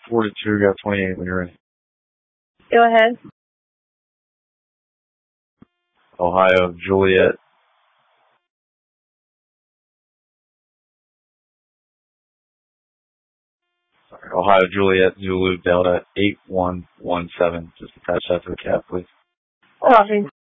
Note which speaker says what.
Speaker 1: 42, got 28 when you're ready.
Speaker 2: Go ahead.
Speaker 1: Ohio, Juliet. Sorry, Ohio, Juliet, Zulu, Delta, 8117. Just attach that to the cab, please.
Speaker 2: Copy.